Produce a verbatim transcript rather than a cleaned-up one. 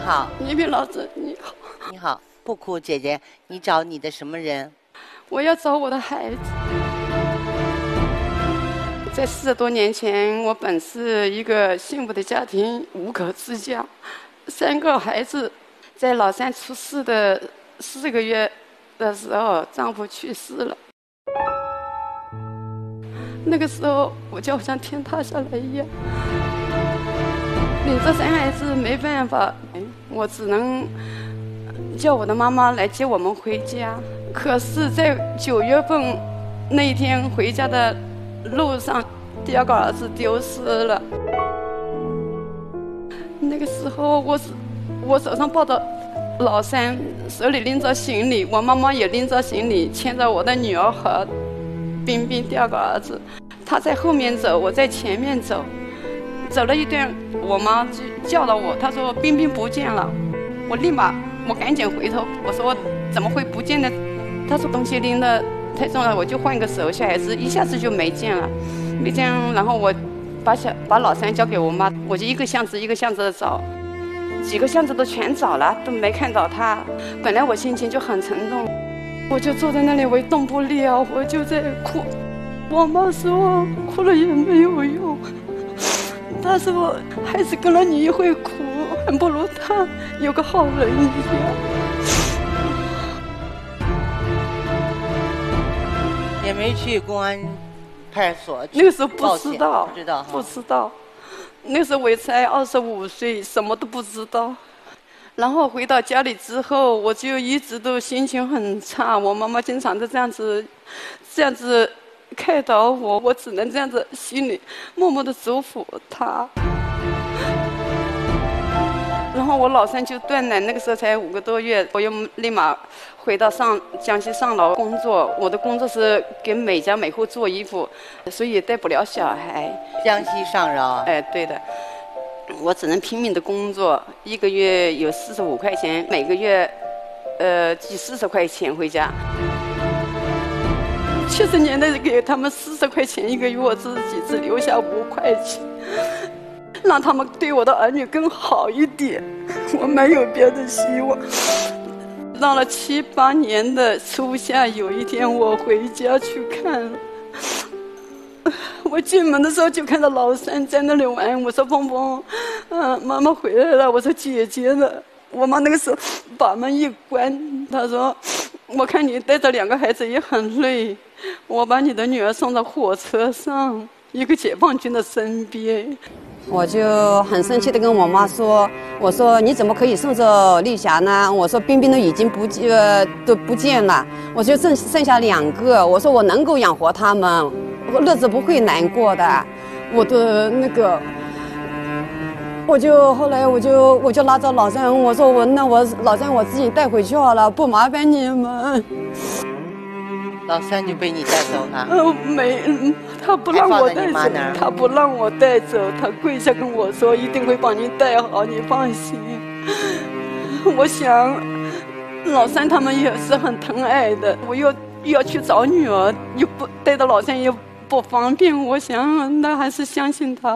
好， 一平老师你好。 你好，不哭，姐姐，你找你的什么人？ 我要找我的孩子。在四十多年前，我本是一个幸福的家庭，五口之家，三个孩子。在老三出世的四个月的时候，丈夫去世了。那个时候，我就好像天塌下来一样。领着三孩子没办法，我只能叫我的妈妈来接我们回家。可是，在九月份那一天回家的路上，第二个儿子丢失了。那个时候，我是我手上抱着老三，手里拎着行李，我妈妈也拎着行李，牵着我的女儿和冰冰第二个儿子。他在后面走，我在前面走。走了一段，我妈就叫了我，她说冰冰不见了。我立马我赶紧回头，我说怎么会不见呢？她说东西拎得太重了，我就换个手。小孩子一下子就没见了，没见，然后我把小把老三交给我妈，我就一个巷子一个巷子的找，几个巷子都全找了，都没看到他。本来我心情就很沉重，我就坐在那里，我动不了，我就在哭。我妈说哭了也没有用，她说孩子跟了你也会哭，还不如他有个好人一样。 也没去公安派出所， 那个时候不知道， 不知道， 不知道。那时候我才二十五岁，什么都不知道。然后回到家里之后，我就一直都心情很差。我妈妈经常都这样子，这样子开导我，我只能这样子心里默默的嘱咐她。然后我老三就断奶，那个时候才五个多月，我又立马回到上江西上饶工作。我的工作是给每家每户做衣服，所以也带不了小孩。 江西上饶？ 哎，对的。我只能拼命的工作，一个月有四十五块钱，每个月，呃，寄四十块钱回家。七十年代给他们四十块钱一个月，我自己只留下五块钱。让他们对我的儿女更好一点，我没有别的希望。到了七八年的初夏，有一天我回家去看了，我进门的时候就看到老三在那里玩。我说峰峰，嗯，妈妈回来了。我说姐姐呢？我妈那个时候把门一关，她说我看你带着两个孩子也很累，我把你的女儿送到火车上一个解放军的身边。 我就很生气的跟我妈说，我说你怎么可以送着丽霞呢？我说冰冰都已经不见、呃、都不见了，我就剩剩下两个，我说我能够养活他们，我日子不会难过的。我的那个，我就后来我就我就拉着老三，我说我那我老三我自己带回去好了，不麻烦你们。 老三就被你带走了？ 呃，没，他不让我带走，他不让我带走，他跪下跟我说一定会帮你带好，你放心。我想，老三他们也是很疼爱的，我又又要去找女儿，又不带着老三也不方便，我想那还是相信他。